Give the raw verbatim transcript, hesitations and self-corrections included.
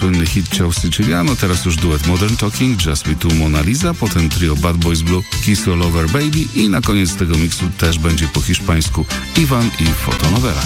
słynny hit Ciao Siciliano, teraz już duet Modern Talking, Just Me Too, Mona Lisa, potem trio Bad Boys Blue, Kiss All Over Baby i na koniec tego miksu też będzie po hiszpańsku Iwan i Fotonowera.